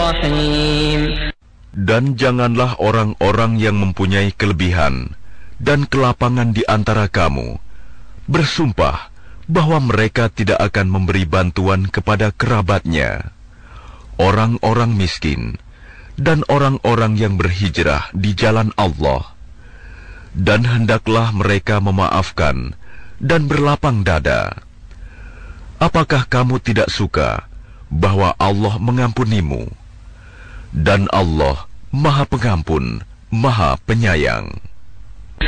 رحيم. Dan janganlah orang-orang yang mempunyai kelebihan dan kelapangan di antara kamu bersumpah bahwa mereka tidak akan memberi bantuan kepada kerabatnya, orang-orang miskin, dan orang-orang yang berhijrah di jalan Allah. Dan hendaklah mereka memaafkan dan berlapang dada. Apakah kamu tidak suka bahwa Allah mengampunimu? Dan Allah Maha Pengampun, Maha Penyayang.